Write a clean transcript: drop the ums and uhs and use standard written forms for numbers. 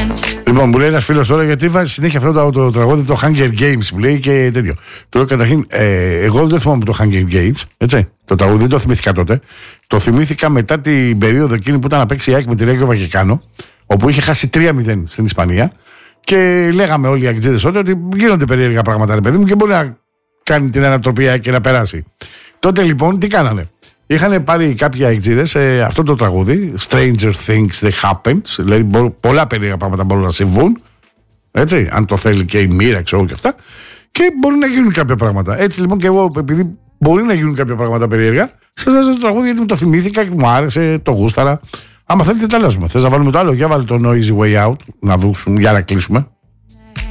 Λοιπόν, μου λέει ένας φίλος τώρα γιατί βάζει συνέχεια αυτό το τραγούδι, το Hunger Games που λέει και τέτοιο. Τώρα καταρχήν, εγώ δεν θυμάμαι το Hunger Games, έτσι. Το τραγούδι δεν το θυμήθηκα τότε. Το θυμήθηκα μετά την περίοδο εκείνη που ήταν να παίξει η ΑΕΚ με τη Ρέγιο Βαγεκάνο, όπου είχε χάσει 3-0 στην Ισπανία. Και λέγαμε όλοι οι αγκτζίδες τότε ότι γίνονται περίεργα πράγματα, ρε παιδί μου, και μπορεί να κάνει την ανατροπή και να περάσει. Τότε λοιπόν τι κάνανε. Είχαν πάρει κάποιοι αγκτζίδες αυτό το τραγούδι, Stranger Things That Happens, δηλαδή πολλά περίεργα πράγματα μπορούν να συμβούν. Έτσι, αν το θέλει και η μοίρα, ξέρω και αυτά. Και μπορεί να γίνουν κάποια πράγματα. Έτσι λοιπόν και εγώ, επειδή μπορεί να γίνουν κάποια πράγματα περίεργα, σας βάζω το τραγούδι γιατί μου το θυμήθηκα και μου άρεσε, το γούσταρα. Άμα θέλετε, τα αλλάζουμε. Θες να βάλουμε το άλλο, για βάλει το Noisy Way Out, να δούμε, για να κλείσουμε.